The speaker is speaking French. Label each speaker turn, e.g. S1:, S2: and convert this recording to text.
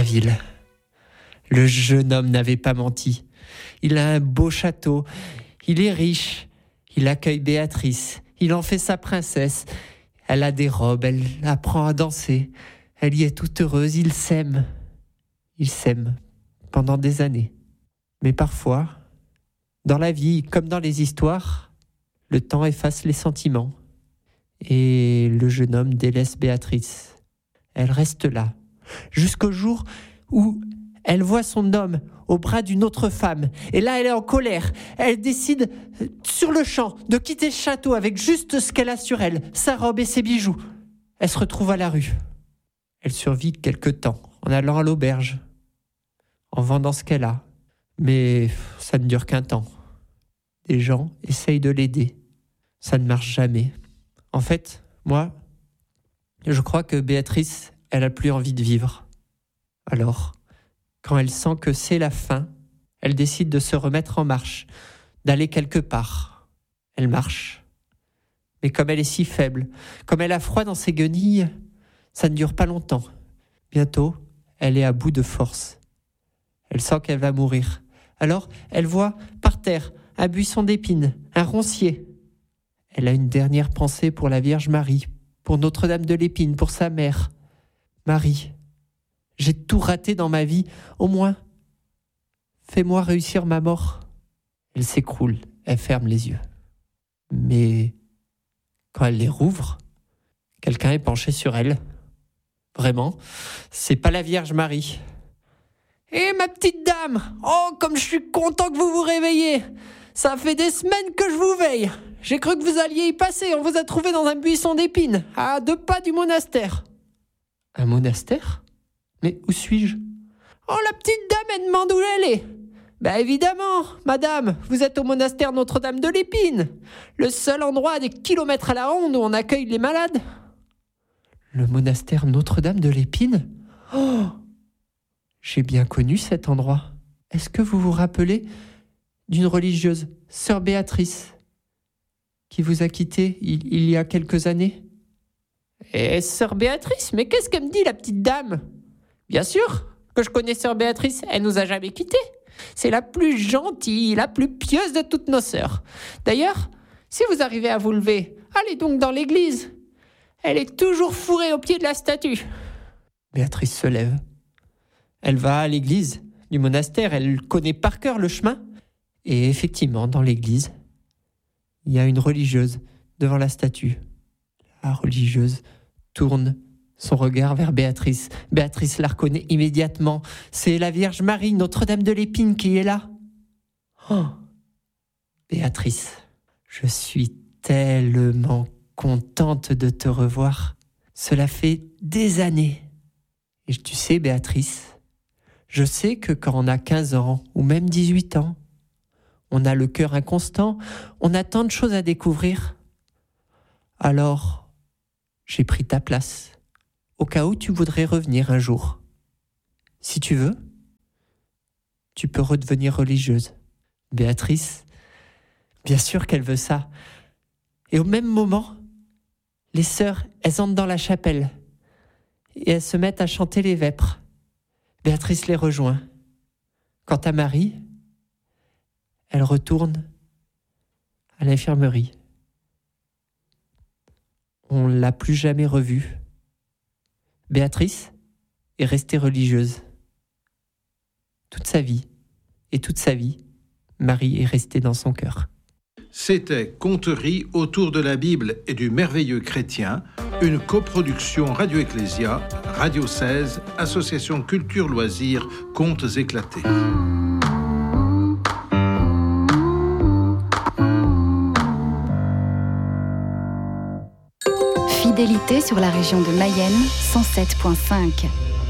S1: ville. Le jeune homme n'avait pas menti. Il a un beau château, il est riche, il accueille Béatrice, il en fait sa princesse. Elle a des robes, elle apprend à danser, elle y est toute heureuse, ils s'aiment. Ils s'aiment pendant des années. Mais parfois, dans la vie, comme dans les histoires, le temps efface les sentiments. Et le jeune homme délaisse Béatrice. Elle reste là, jusqu'au jour où elle voit son homme au bras d'une autre femme. Et là, elle est en colère. Elle décide, sur le champ, de quitter le château avec juste ce qu'elle a sur elle, sa robe et ses bijoux. Elle se retrouve à la rue. Elle survit quelque temps, en allant à l'auberge, en vendant ce qu'elle a. Mais ça ne dure qu'un temps. Des gens essayent de l'aider. Ça ne marche jamais. En fait, moi, je crois que Béatrice, elle a plus envie de vivre. Alors, quand elle sent que c'est la fin, elle décide de se remettre en marche, d'aller quelque part. Elle marche. Mais comme elle est si faible, comme elle a froid dans ses guenilles, ça ne dure pas longtemps. Bientôt, elle est à bout de force. Elle sent qu'elle va mourir. Alors, elle voit par terre un buisson d'épines, un roncier. Elle a une dernière pensée pour la Vierge Marie, pour Notre-Dame de l'Épine, pour sa mère. Marie, j'ai tout raté dans ma vie. Au moins, fais-moi réussir ma mort. Elle s'écroule, elle ferme les yeux. Mais quand elle les rouvre, quelqu'un est penché sur elle. Vraiment, c'est pas la Vierge Marie. « Eh, ma petite dame, oh, comme je suis content que vous vous réveillez. Ça fait des semaines que je vous veille. J'ai cru que vous alliez y passer. On vous a trouvé dans un buisson d'épines, à 2 pas du monastère. » Un monastère ? Mais où suis-je ? Oh, la petite dame, elle demande où elle est. Ben évidemment, madame, vous êtes au monastère Notre-Dame de l'Épine, le seul endroit à des kilomètres à la ronde où on accueille les malades. Le monastère Notre-Dame de l'Épine ? Oh, j'ai bien connu cet endroit. Est-ce que vous vous rappelez d'une religieuse, sœur Béatrice, qui vous a quitté il y a quelques années ? Eh, sœur Béatrice, mais qu'est-ce qu'elle me dit, la petite dame ? Bien sûr que je connais sœur Béatrice, elle nous a jamais quittés. C'est la plus gentille, la plus pieuse de toutes nos sœurs. D'ailleurs, si vous arrivez à vous lever, allez donc dans l'église. Elle est toujours fourrée au pied de la statue. Béatrice se lève. Elle va à l'église du monastère, elle connaît par cœur le chemin. Et effectivement, dans l'église, il y a une religieuse devant la statue. La religieuse tourne son regard vers Béatrice. Béatrice la reconnaît immédiatement. C'est la Vierge Marie, Notre-Dame de l'Épine, qui est là. Oh, Béatrice, je suis tellement contente de te revoir. Cela fait des années. Et tu sais, Béatrice, je sais que quand on a 15 ans, ou même 18 ans, on a le cœur inconstant, on a tant de choses à découvrir. Alors, j'ai pris ta place, au cas où tu voudrais revenir un jour. Si tu veux, tu peux redevenir religieuse. Béatrice, bien sûr qu'elle veut ça. Et au même moment, les sœurs, elles entrent dans la chapelle et elles se mettent à chanter les vêpres. Béatrice les rejoint. Quant à Marie, elle retourne à l'infirmerie. On ne l'a plus jamais revue. Béatrice est restée religieuse. Toute sa vie, et toute sa vie, Marie est restée dans son cœur.
S2: C'était Conteries autour de la Bible et du merveilleux chrétien, une coproduction Radio Ecclésia, Radio 16, Association Culture Loisirs, Contes éclatés.
S3: Fidélité sur la région de Mayenne, 107.5.